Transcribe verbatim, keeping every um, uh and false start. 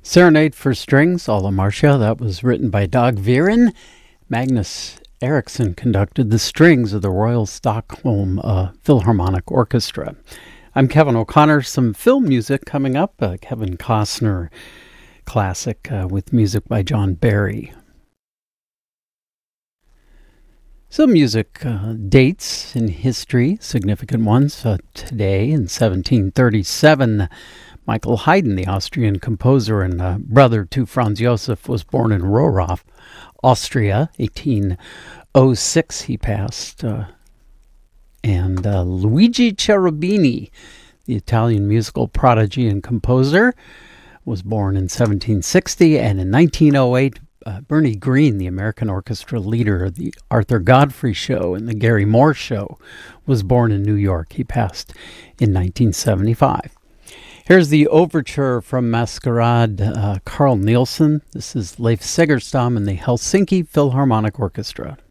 Serenade for Strings, Alla Marcia. That was written by Dag Viren. Magnus Eriksson conducted the strings of the Royal Stockholm uh, Philharmonic Orchestra. I'm Kevin O'Connor. Some film music coming up. Uh, Kevin Costner classic uh, with music by John Barry. Some music uh, dates in history, significant ones. Uh, today in seventeen thirty-seven, Michael Haydn, the Austrian composer and uh, brother to Franz Josef, was born in Rohraff, Austria. eighteen oh six he passed. Uh, and uh, Luigi Cherubini, the Italian musical prodigy and composer, was born in seventeen sixty. And in nineteen oh eight, uh, Bernie Green, the American orchestra leader of the Arthur Godfrey Show and the Gary Moore Show, was born in New York. He passed in nineteen seventy-five. Here's the overture from Masquerade, uh, Carl Nielsen. This is Leif Segerstam and the Helsinki Philharmonic Orchestra.